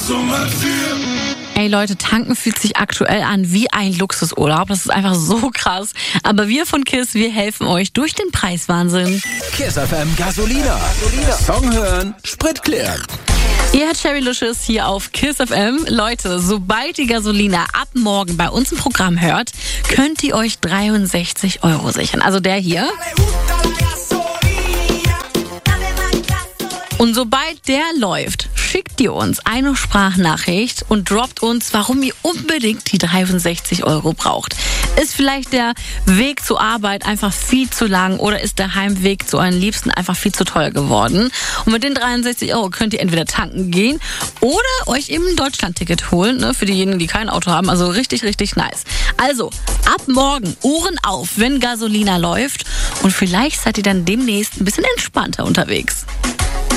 Ey Leute, tanken fühlt sich aktuell an wie ein Luxusurlaub. Das ist einfach so krass. Aber wir von KISS, wir helfen euch durch den Preiswahnsinn. KISS FM Gasolina. Song hören, Sprit klären. Ihr hört Sherry Licious hier auf KISS FM. Leute, sobald die Gasolina ab morgen bei uns im Programm hört, könnt ihr euch 63 € sichern. Also der hier. Und sobald der läuft, schickt ihr uns eine Sprachnachricht und droppt uns, warum ihr unbedingt die 63 € braucht. Ist vielleicht der Weg zur Arbeit einfach viel zu lang oder ist der Heimweg zu euren Liebsten einfach viel zu teuer geworden? Und mit den 63 € könnt ihr entweder tanken gehen oder euch eben ein Deutschland-Ticket holen, ne, für diejenigen, die kein Auto haben. Also richtig, richtig nice. Also, ab morgen Ohren auf, wenn Gasolina läuft und vielleicht seid ihr dann demnächst ein bisschen entspannter unterwegs.